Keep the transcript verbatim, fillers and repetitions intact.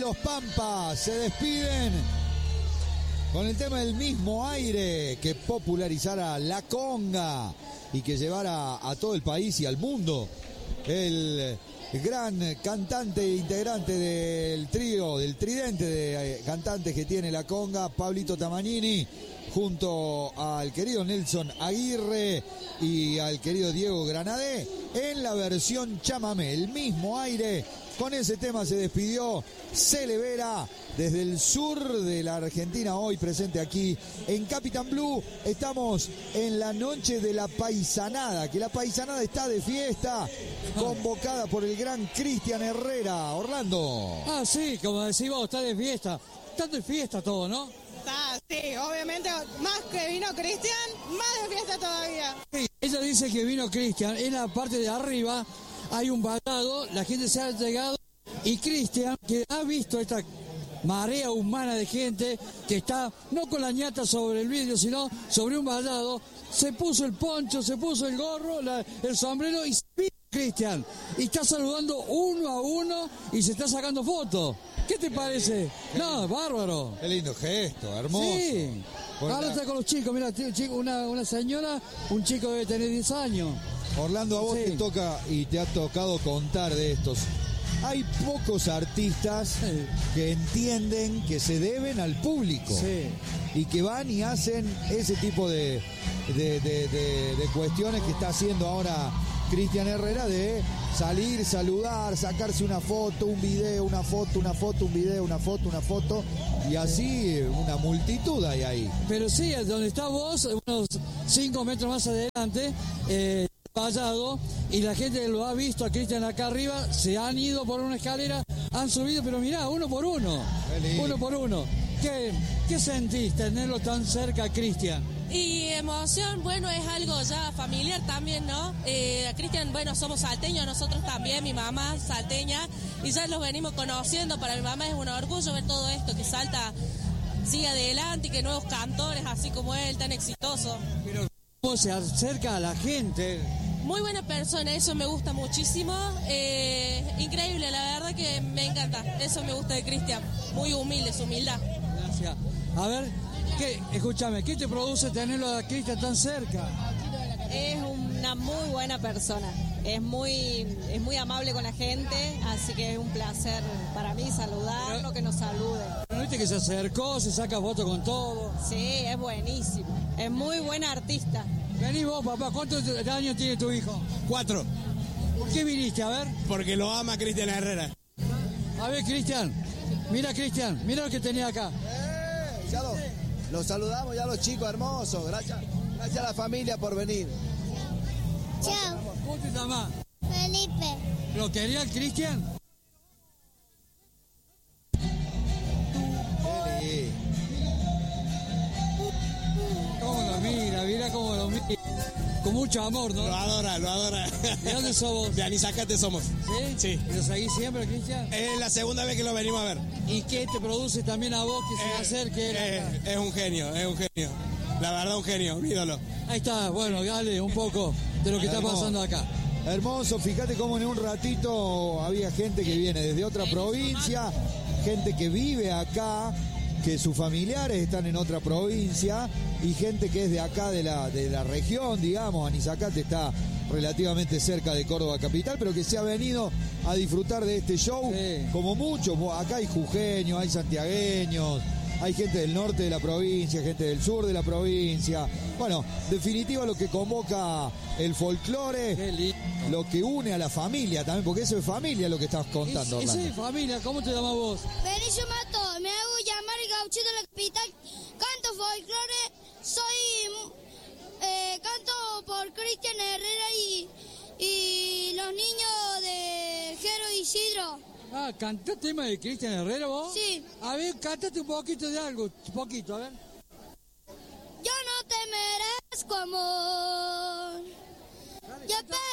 los Pampas se despiden con el tema del mismo aire que popularizara la conga y que llevara a todo el país y al mundo. El gran cantante e integrante del trío, del tridente de cantantes que tiene la conga, Pablito Tamagnini, junto al querido Nelson Aguirre y al querido Diego Granadé, en la versión chamamé, el mismo aire. Con ese tema se despidió Cele Vera desde el sur de la Argentina, hoy presente aquí en Capitán Blue. Estamos en la noche de la paisanada, que la paisanada está de fiesta, convocada por el gran Cristian Herrera. Orlando. Ah, sí, como decís vos, está de fiesta. Está de fiesta todo, ¿no? Ah, sí, obviamente, más que vino Cristian, más de fiesta todavía. Sí, ella dice que vino Cristian, en la parte de arriba hay un vallado, la gente se ha llegado y Cristian, que ha visto esta marea humana de gente que está no con la ñata sobre el vidrio, sino sobre un vallado, se puso el poncho, se puso el gorro, la, el sombrero y vino Cristian. Y está saludando uno a uno y se está sacando fotos. ¿Qué te parece? No, bárbaro. Qué lindo gesto, hermoso. Sí. Ahora está con los chicos, mira, una, una señora, un chico debe tener diez años. Orlando, a vos sí. te toca y te ha tocado contar de estos. Hay pocos artistas sí. que entienden que se deben al público sí. y que van y hacen ese tipo de, de, de, de, de cuestiones que está haciendo ahora Cristian Herrera, de salir, saludar, sacarse una foto, un video, una foto, una foto, un video, una foto, una foto, y así una multitud hay ahí. Pero sí, donde está vos, unos cinco metros más adelante, eh, vallado, y la gente lo ha visto a Cristian acá arriba, se han ido por una escalera, han subido, pero mirá, uno por uno, uno por uno. ¿Qué, qué sentís tenerlo tan cerca a Cristian? Y emoción, bueno, es algo ya familiar también, ¿no? Eh, Cristian, bueno, somos salteños, nosotros también, mi mamá salteña, y ya los venimos conociendo. Para mi mamá es un orgullo ver todo esto, que Salta sigue adelante y que nuevos cantores, así como él, tan exitoso. Pero ¿cómo se acerca a la gente? Muy buena persona, eso me gusta muchísimo. Eh, increíble, la verdad que me encanta. Eso me gusta de Cristian. Muy humilde, su humildad. Gracias. A ver, ¿qué, escúchame, ¿qué te produce tenerlo a Cristian tan cerca? Es una muy buena persona. Es muy, es muy amable con la gente, así que es un placer para mí saludarlo, Pero, que nos salude. ¿No viste que se acercó, se saca foto con todo? Sí, es buenísimo. Es muy buen artista. Vení vos, papá, ¿cuántos años tiene tu hijo? Cuatro. ¿Por qué viniste? A ver. Porque lo ama Cristian Herrera. A ver, Cristian. Mira, Cristian, mira lo que tenía acá. Eh, ya lo, lo saludamos ya los chicos hermosos. Gracias, gracias a la familia por venir. Chao. ¿Cómo te llamas? Felipe. ¿Lo quería el Cristian? ¿Cómo lo mira? Mira cómo lo mira. Con mucho amor, ¿no? Lo adora, lo adora. ¿De dónde somos? De Anizacate somos. ¿Sí? Sí. ¿Lo seguís siempre, Cristian? Es la segunda vez que lo venimos a ver. ¿Y qué te produce también a vos que se eh, acerque? Eh, es un genio, es un genio. La verdad, un genio, un ídolo. Ahí está, bueno, dale un poco de lo que está pasando acá. Hermoso, fíjate cómo en un ratito había gente que viene desde otra provincia, gente que vive acá, que sus familiares están en otra provincia, y gente que es de acá, de la, de la región, digamos. Anizacate está relativamente cerca de Córdoba capital, pero que se ha venido a disfrutar de este show, sí. Como muchos. Acá hay jujeños, hay santiagueños, hay gente del norte de la provincia, gente del sur de la provincia. Bueno, definitiva lo que convoca el folclore, lo que une a la familia también, porque eso es familia lo que estás contando. Eso es familia. ¿Cómo te llamas vos? Benicio Mato, me hago llamar el gauchito de la capital, canto folclore, soy, eh, canto por Cristian Herrera y, y los niños de Jero Isidro. Ah, ¿cantás tema de Cristian Herrera vos? Sí. A ver, cántate un poquito de algo, un poquito, a ver. Yo no temerás como... Yo